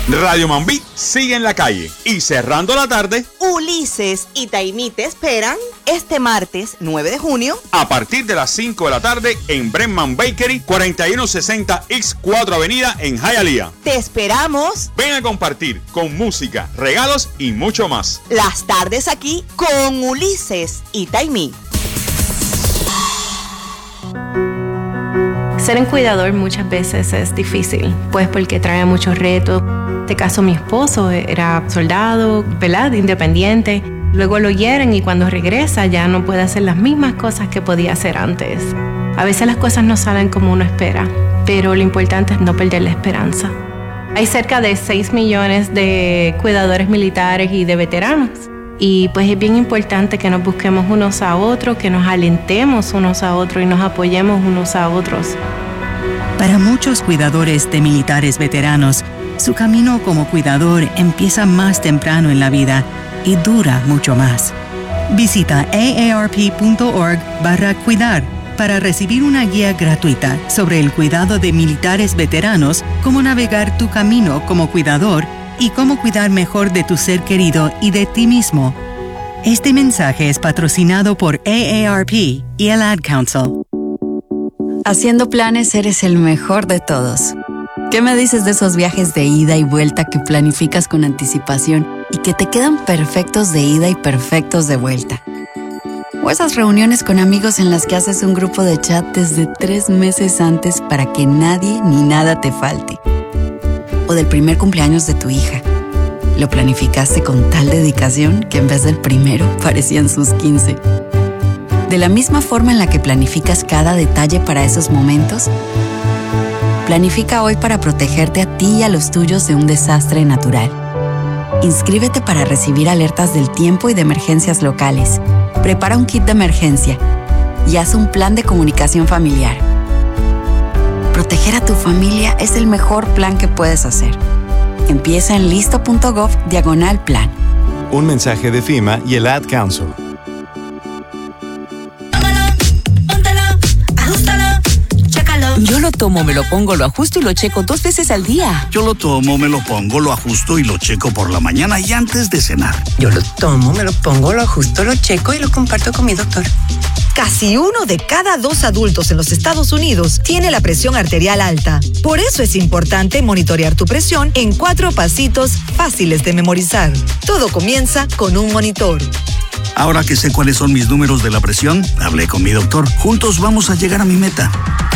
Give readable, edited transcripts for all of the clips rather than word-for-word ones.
Radio Mambí sigue en la calle y cerrando la tarde, Ulises y Taimí te esperan este martes 9 de junio a partir de las 5 de la tarde en Brenman Bakery, 4160 X 4 Avenida en Hialeah. Te esperamos. Ven a compartir con música, regalos y mucho más. Las tardes aquí con Ulises y Taimí. Ser un cuidador muchas veces es difícil, pues porque trae muchos retos. En este caso, mi esposo era soldado, ¿verdad? Independiente. Luego lo hieren y cuando regresa ya no puede hacer las mismas cosas que podía hacer antes. A veces las cosas no salen como uno espera, pero lo importante es no perder la esperanza. Hay cerca de 6 millones de cuidadores militares y de veteranos. Y pues es bien importante que nos busquemos unos a otros, que nos alentemos unos a otros y nos apoyemos unos a otros. Para muchos cuidadores de militares veteranos, su camino como cuidador empieza más temprano en la vida y dura mucho más. Visita aarp.org/cuidar para recibir una guía gratuita sobre el cuidado de militares veteranos, cómo navegar tu camino como cuidador y cómo cuidar mejor de tu ser querido y de ti mismo. Este mensaje es patrocinado por AARP y el Ad Council. Haciendo planes eres el mejor de todos. ¿Qué me dices de esos viajes de ida y vuelta que planificas con anticipación y que te quedan perfectos de ida y perfectos de vuelta? O esas reuniones con amigos en las que haces un grupo de chat desde 3 meses antes para que nadie ni nada te falte. O del primer cumpleaños de tu hija. Lo planificaste con tal dedicación que en vez del primero parecían sus 15. De la misma forma en la que planificas cada detalle para esos momentos, planifica hoy para protegerte a ti y a los tuyos de un desastre natural. Inscríbete para recibir alertas del tiempo y de emergencias locales. Prepara un kit de emergencia y haz un plan de comunicación familiar. Proteger a tu familia es el mejor plan que puedes hacer. Empieza en listo.gov/plan. Un mensaje de FEMA y el Ad Council. Yo lo tomo, me lo pongo, lo ajusto y lo checo 2 veces al día. Yo lo tomo, me lo pongo, lo ajusto y lo checo por la mañana y antes de cenar. Yo lo tomo, me lo pongo, lo ajusto, lo checo y lo comparto con mi doctor. Casi 1 de cada 2 adultos en los Estados Unidos tiene la presión arterial alta. Por eso es importante monitorear tu presión en 4 pasitos fáciles de memorizar. Todo comienza con un monitor. Ahora que sé cuáles son mis números de la presión, hablé con mi doctor. Juntos vamos a llegar a mi meta.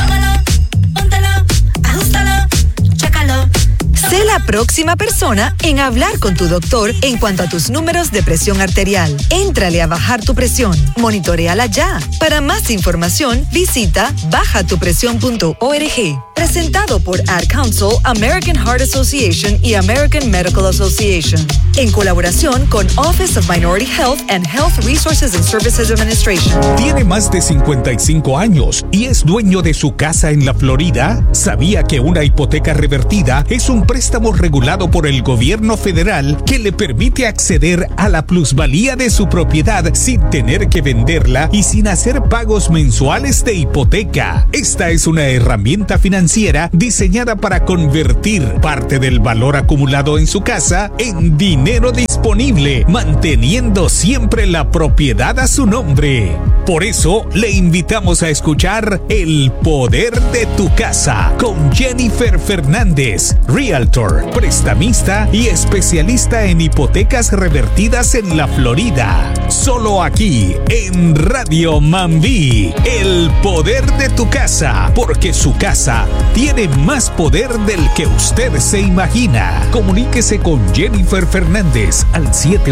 Sé la próxima persona en hablar con tu doctor en cuanto a tus números de presión arterial. Éntrale a bajar tu presión. Monitoréala ya. Para más información, visita bajatupresión.org. Presentado por Ad Council, American Heart Association y American Medical Association. En colaboración con Office of Minority Health and Health Resources and Services Administration. ¿Tiene más de 55 años y es dueño de su casa en la Florida? ¿Sabía que una hipoteca revertida es un préstamo regulado por el gobierno federal que le permite acceder a la plusvalía de su propiedad sin tener que venderla y sin hacer pagos mensuales de hipoteca? Esta es una herramienta financiera diseñada para convertir parte del valor acumulado en su casa en dinero disponible, manteniendo siempre la propiedad a su nombre. Por eso, le invitamos a escuchar El Poder de tu Casa con Jennifer Fernández, Realtor, prestamista y especialista en hipotecas revertidas en la Florida. Solo aquí, en Radio Mambí. El Poder de tu Casa, porque su casa tiene más poder del que usted se imagina. Comuníquese con Jennifer Fernández al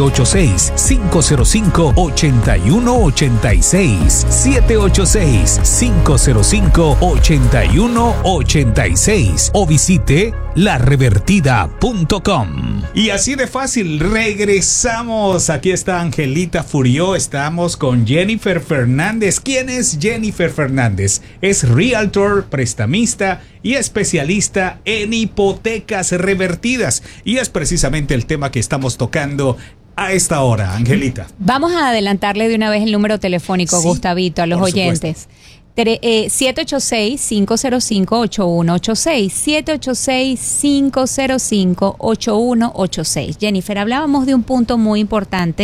786-505-8186. 786-505-8186 o visite larevertida.com. Y así de fácil, regresamos. Aquí está Angelita Furió. Estamos con Jennifer Fernández. ¿Quién es Jennifer Fernández? Es realtor, prestamista y especialista en hipotecas revertidas. Y es precisamente el tema que estamos tocando a esta hora, Angelita. Vamos a adelantarle de una vez el número telefónico, sí, Gustavito, a los oyentes. 786-505-8186. 786-505-8186. Jennifer, hablábamos de un punto muy importante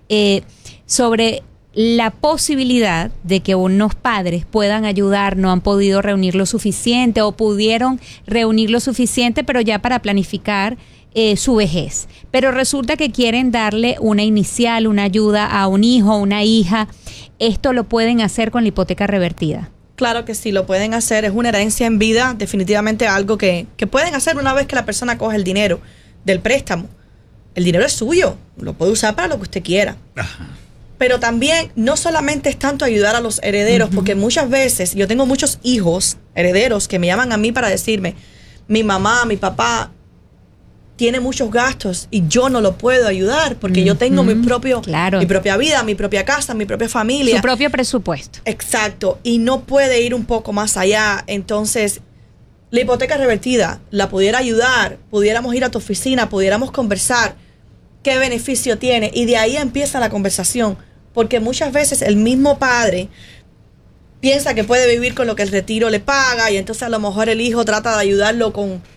sobre la posibilidad de que unos padres puedan ayudar, no han podido reunir lo suficiente o pudieron reunir lo suficiente, pero ya para planificar su vejez. Pero resulta que quieren darle una inicial, una ayuda a un hijo, una hija. ¿Esto lo pueden hacer con la hipoteca revertida? Claro que sí, lo pueden hacer. Es una herencia en vida, definitivamente algo que pueden hacer una vez que la persona coge el dinero del préstamo. El dinero es suyo, lo puede usar para lo que usted quiera. Ajá. Pero también no solamente es tanto ayudar a los herederos, porque muchas veces yo tengo muchos hijos herederos que me llaman a mí para decirme, mi mamá, mi papá tiene muchos gastos y yo no lo puedo ayudar porque yo tengo mi propia vida, mi propia casa, mi propia familia. Su propio presupuesto. Exacto. Y no puede ir un poco más allá. Entonces, la hipoteca revertida la pudiera ayudar, pudiéramos ir a tu oficina, pudiéramos conversar qué beneficio tiene. Y de ahí empieza la conversación. Porque muchas veces el mismo padre piensa que puede vivir con lo que el retiro le paga y entonces a lo mejor el hijo trata de ayudarlo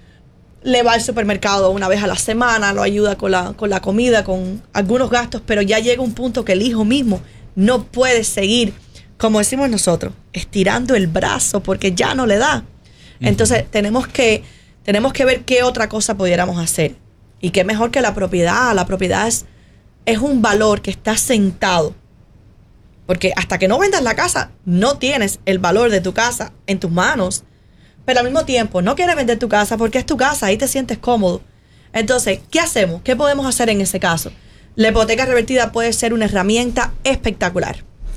le va al supermercado una vez a la semana, lo ayuda con la comida, con algunos gastos, pero ya llega un punto que el hijo mismo no puede seguir, como decimos nosotros, estirando el brazo porque ya no le da. Entonces tenemos que ver qué otra cosa pudiéramos hacer. Y qué mejor que la propiedad. La propiedad es un valor que está sentado. Porque hasta que no vendas la casa, no tienes el valor de tu casa en tus manos. Pero al mismo tiempo, no quieres vender tu casa porque es tu casa, ahí te sientes cómodo. Entonces, ¿qué hacemos? ¿Qué podemos hacer en ese caso? La hipoteca revertida puede ser una herramienta espectacular.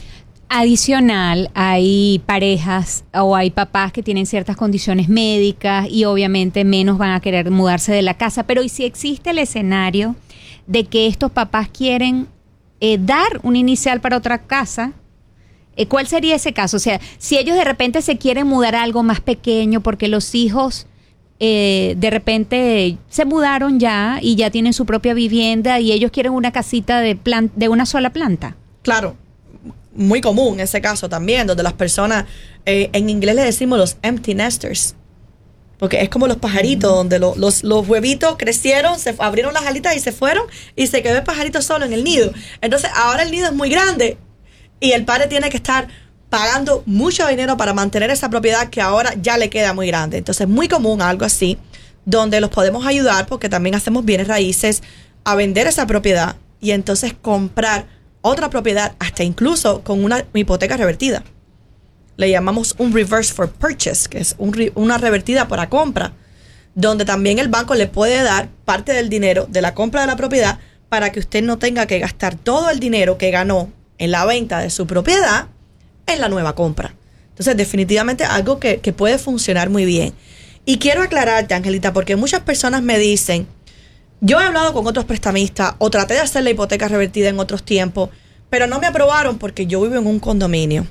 Adicional, hay parejas o hay papás que tienen ciertas condiciones médicas y obviamente menos van a querer mudarse de la casa. Pero ¿y si existe el escenario de que estos papás quieren dar un inicial para otra casa? ¿Cuál sería ese caso? O sea, si ellos de repente se quieren mudar a algo más pequeño porque los hijos de repente se mudaron ya y ya tienen su propia vivienda y ellos quieren una casita de una sola planta. Claro, muy común ese caso también, donde las personas, en inglés le decimos los empty nesters, porque es como los pajaritos, donde los huevitos crecieron, se abrieron las alitas y se fueron y se quedó el pajarito solo en el nido. Entonces ahora el nido es muy grande y el padre tiene que estar pagando mucho dinero para mantener esa propiedad que ahora ya le queda muy grande. Entonces es muy común algo así, donde los podemos ayudar porque también hacemos bienes raíces a vender esa propiedad y entonces comprar otra propiedad, hasta incluso con una hipoteca revertida. Le llamamos un reverse for purchase, que es una revertida para compra, donde también el banco le puede dar parte del dinero de la compra de la propiedad para que usted no tenga que gastar todo el dinero que ganó en la venta de su propiedad en la nueva compra. Entonces, definitivamente algo que puede funcionar muy bien. Y quiero aclararte, Angelita, porque muchas personas me dicen, yo he hablado con otros prestamistas o traté de hacer la hipoteca revertida en otros tiempos, pero no me aprobaron porque yo vivo en un condominio.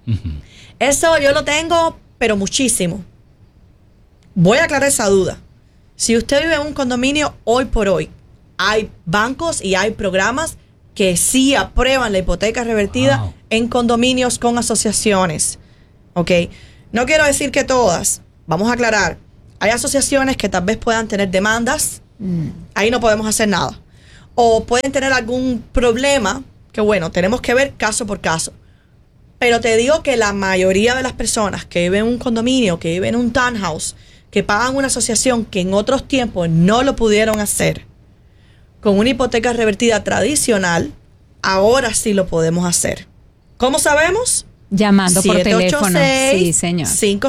Eso yo lo tengo, pero muchísimo. Voy a aclarar esa duda. Si usted vive en un condominio, hoy por hoy, hay bancos y hay programas que sí aprueban la hipoteca revertida en condominios con asociaciones. ¿Ok? No quiero decir que todas. Vamos a aclarar. Hay asociaciones que tal vez puedan tener demandas. Ahí no podemos hacer nada. O pueden tener algún problema que, bueno, tenemos que ver caso por caso. Pero te digo que la mayoría de las personas que viven en un condominio, que viven en un townhouse, que pagan una asociación que en otros tiempos no lo pudieron hacer, con una hipoteca revertida tradicional, ahora sí lo podemos hacer. ¿Cómo sabemos? Llamando por teléfono. Sí, señor.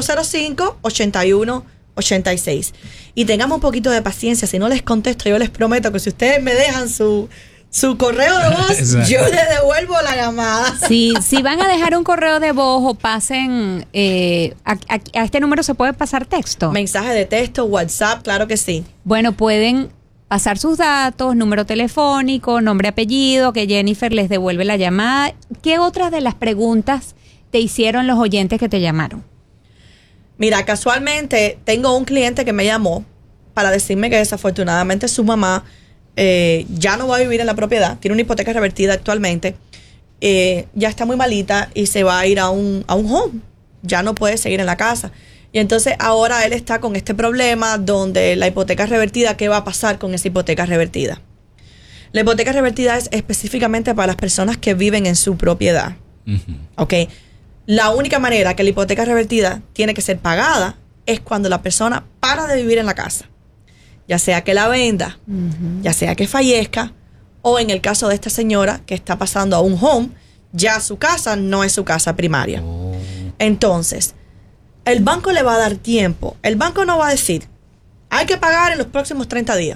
505-8186. Y tengamos un poquito de paciencia. Si no les contesto, yo les prometo que si ustedes me dejan su correo de voz, yo les devuelvo la llamada. Sí, si van a dejar un correo de voz o pasen a este número, ¿se puede pasar texto? Mensaje de texto, WhatsApp, claro que sí. Bueno, pueden pasar sus datos, número telefónico, nombre, apellido, que Jennifer les devuelve la llamada. ¿Qué otras de las preguntas te hicieron los oyentes que te llamaron? Mira, casualmente tengo un cliente que me llamó para decirme que desafortunadamente su mamá ya no va a vivir en la propiedad, tiene una hipoteca revertida actualmente, ya está muy malita y se va a ir a un home ya no puede seguir en la casa. Y entonces ahora él está con este problema donde la hipoteca revertida, ¿qué va a pasar con esa hipoteca revertida? La hipoteca revertida es específicamente para las personas que viven en su propiedad. ¿Ok? La única manera que la hipoteca revertida tiene que ser pagada es cuando la persona para de vivir en la casa. Ya sea que la venda, ya sea que fallezca, o en el caso de esta señora que está pasando a un home, ya su casa no es su casa primaria. Entonces, el banco le va a dar tiempo. El banco no va a decir, hay que pagar en los próximos 30 días.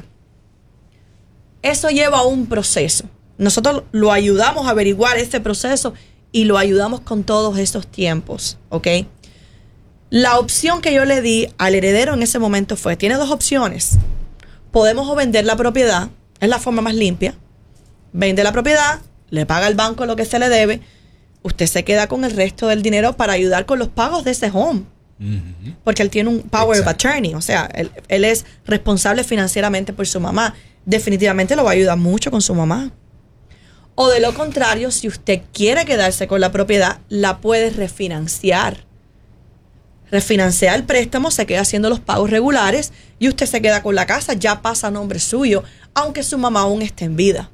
Eso lleva un proceso. Nosotros lo ayudamos a averiguar este proceso y lo ayudamos con todos estos tiempos, ¿ok? La opción que yo le di al heredero en ese momento fue, tiene dos opciones. Podemos o vender la propiedad, es la forma más limpia. Vende la propiedad, le paga al banco lo que se le debe, usted se queda con el resto del dinero para ayudar con los pagos de ese home. Porque él tiene un power of attorney, o sea, él es responsable financieramente por su mamá. Definitivamente lo va a ayudar mucho con su mamá. O de lo contrario, si usted quiere quedarse con la propiedad, la puede refinanciar. Refinancia el préstamo, se queda haciendo los pagos regulares y usted se queda con la casa, ya pasa a nombre suyo, aunque su mamá aún esté en vida.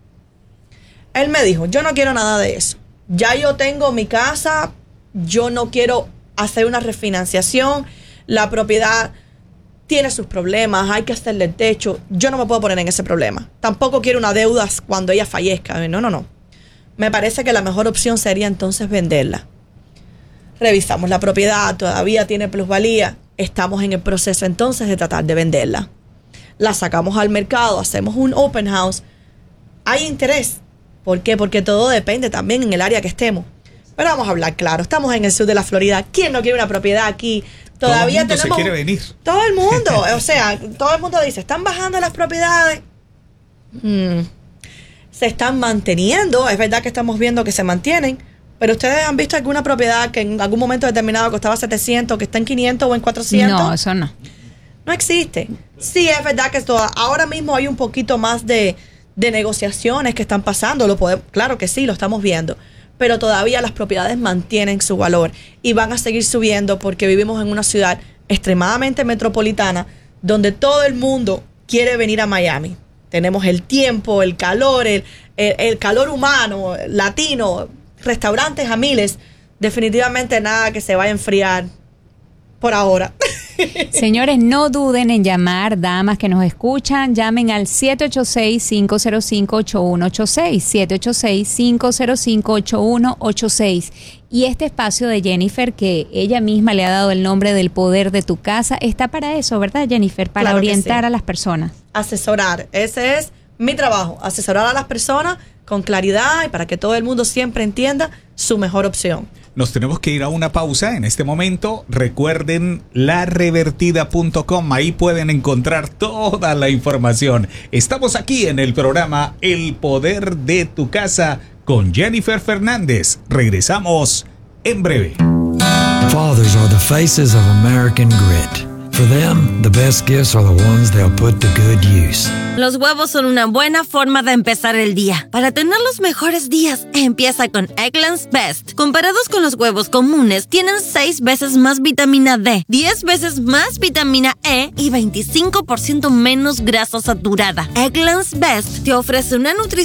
Él me dijo, yo no quiero nada de eso. Ya yo tengo mi casa, yo no quiero hacer una refinanciación, la propiedad tiene sus problemas, hay que hacerle el techo, yo no me puedo poner en ese problema. Tampoco quiero una deuda cuando ella fallezca. No. Me parece que la mejor opción sería entonces venderla. Revisamos la propiedad, todavía tiene plusvalía, estamos en el proceso entonces de tratar de venderla. La sacamos al mercado, hacemos un open house. Hay interés. ¿Por qué? Porque todo depende también en el área que estemos. Pero vamos a hablar claro, estamos en el sur de la Florida. ¿Quién no quiere una propiedad aquí? Todavía todo el mundo tenemos, se quiere venir. Todo el mundo, o sea, todo el mundo dice, están bajando las propiedades. Se están manteniendo, es verdad que estamos viendo que se mantienen, pero ustedes han visto alguna propiedad que en algún momento determinado costaba 700, que está en 500 o en 400. No, eso no. No existe. Sí, es verdad que ahora mismo hay un poquito más de negociaciones que están pasando, claro que sí, lo estamos viendo, pero todavía las propiedades mantienen su valor y van a seguir subiendo porque vivimos en una ciudad extremadamente metropolitana donde todo el mundo quiere venir a Miami. Tenemos el tiempo, el calor, el calor humano, latino, restaurantes a miles. Definitivamente nada que se vaya a enfriar por ahora. Señores, no duden en llamar, damas que nos escuchan, llamen al 786-505-8186, 786-505-8186. Y este espacio de Jennifer, que ella misma le ha dado el nombre del poder de tu casa, está para eso, ¿verdad, Jennifer? Para claro orientar a las personas. Asesorar, ese es mi trabajo, asesorar a las personas con claridad y para que todo el mundo siempre entienda su mejor opción. Nos tenemos que ir a una pausa en este momento. Recuerden larevertida.com, ahí pueden encontrar toda la información. Estamos aquí en el programa El Poder de tu Casa con Jennifer Fernández. Regresamos en breve. Fathers are the faces of American grit. For them, the best gifts are the ones they'll put to good use. Los huevos son una buena forma de empezar el día. Para tener los mejores días, empieza con Eggland's Best. Comparados con los huevos comunes, tienen 6 veces más vitamina D, 10 veces más vitamina E y 25% menos grasa saturada. Eggland's Best te ofrece una nutrición